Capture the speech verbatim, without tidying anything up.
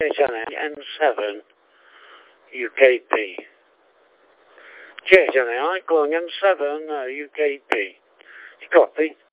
N seven U K P. Cheers, N seven, uh, U K P. Copy.